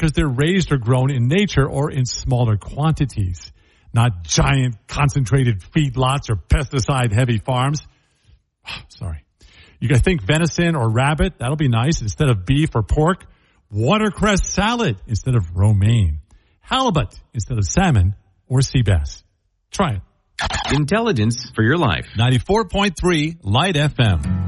because they're raised or grown in nature or in smaller quantities, not giant concentrated feedlots or pesticide-heavy farms. Sorry. You guys think venison or rabbit, that'll be nice instead of beef or pork. Watercress salad instead of romaine. Halibut instead of salmon or sea bass. Try it. Intelligence for your life. 94.3 Light FM.